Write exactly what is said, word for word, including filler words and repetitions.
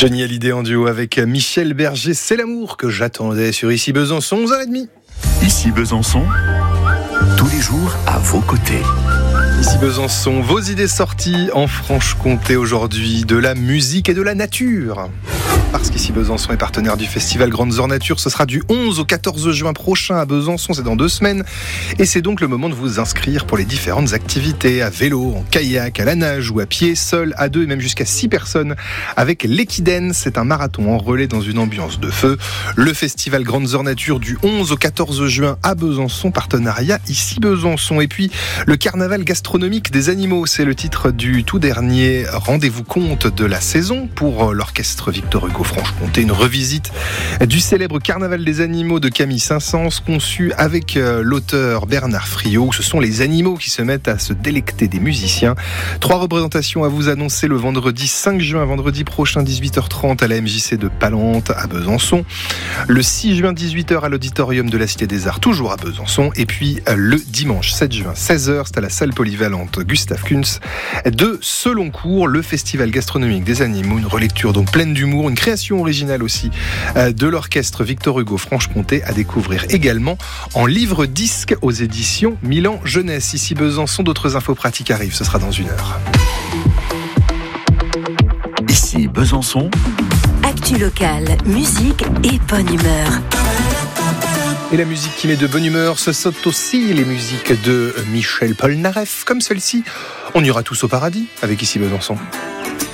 Johnny Hallyday en duo avec Michel Berger, c'est l'amour que j'attendais sur Ici Besançon, onze heures trente. Ici Besançon, tous les jours à vos côtés. Ici Besançon, vos idées sorties en Franche-Comté aujourd'hui, de la musique et de la nature. Parce qu'ici Besançon est partenaire du festival Grandes Heures Nature, ce sera du onze au quatorze juin prochain à Besançon, c'est dans deux semaines. Et c'est donc le moment de vous inscrire pour les différentes activités, à vélo, en kayak, à la nage ou à pied, seul, à deux et même jusqu'à six personnes avec l'Equiden. C'est un marathon en relais dans une ambiance de feu. Le festival Grandes Heures Nature du onze au quatorze juin à Besançon, partenariat Ici Besançon. Et puis le carnaval gastronomique des animaux, c'est le titre du tout dernier rendez-vous compte de la saison pour l'orchestre Victor Hugo Franche-Comté, une revisite du célèbre Carnaval des animaux de Camille Saint-Saëns, conçu avec l'auteur Bernard Friot. Ce sont les animaux qui se mettent à se délecter des musiciens. Trois représentations à vous annoncer le vendredi cinq juin, vendredi prochain, dix-huit heures trente à la M J C de Palente à Besançon. Le six juin, dix-huit heures à l'Auditorium de la Cité des Arts, toujours à Besançon. Et puis le dimanche sept juin, seize heures, c'est à la salle polyvalente Gustave Kuntz de Seloncourt, le festival gastronomique des animaux, une relecture donc pleine d'humour, une création originale aussi de l'orchestre Victor Hugo Franche-Comté à découvrir également en livre-disque aux éditions Milan Jeunesse. Ici Besançon, d'autres infos pratiques arrivent, ce sera dans une heure. Ici Besançon, actu locale, musique et bonne humeur. Et la musique qui met de bonne humeur, ce sont aussi les musiques de Michel Polnareff, comme celle-ci. On ira tous au paradis avec Ici Besançon.